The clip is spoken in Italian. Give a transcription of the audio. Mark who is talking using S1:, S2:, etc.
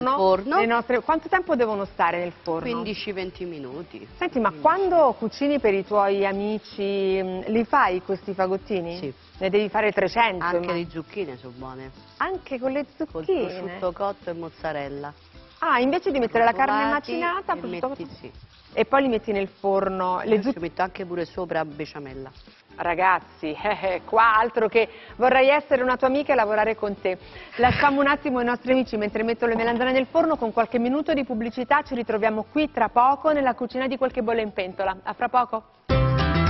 S1: Forno.
S2: Quanto tempo devono stare nel forno?
S1: 15-20 minuti.
S2: Senti, ma quando cucini per i tuoi amici, li fai questi fagottini?
S1: Sì.
S2: Ne devi fare 300?
S1: Anche le zucchine sono buone.
S2: Anche con le
S1: Col
S2: zucchine?
S1: prosciutto cotto e mozzarella.
S2: Ah, invece di mettere la carne
S1: Provati
S2: macinata,
S1: e metti, sì.
S2: e poi li metti nel forno.
S1: Ci metto anche pure sopra besciamella.
S2: Ragazzi, qua altro che vorrei essere una tua amica e lavorare con te. Lasciamo un attimo i nostri amici mentre metto le melanzane nel forno. Con qualche minuto di pubblicità ci ritroviamo qui tra poco nella cucina di Quel che bolle in pentola. A fra poco.